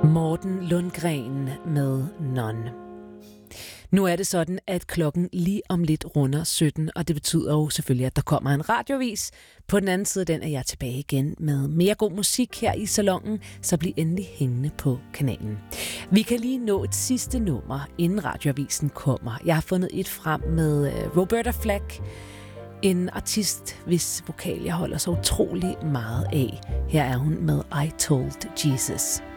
Morten Lundgren med Non. Nu er det sådan, at klokken lige om lidt runder 17, og det betyder jo selvfølgelig, at der kommer en radiovis. På den anden side, den er jeg tilbage igen med mere god musik her i salonen, så bliv endelig hængende på kanalen. Vi kan lige nå et sidste nummer, inden radioavisen kommer. Jeg har fundet et frem med Roberta Flack, en artist, hvis vokal jeg holder så utrolig meget af. Her er hun med I Told Jesus.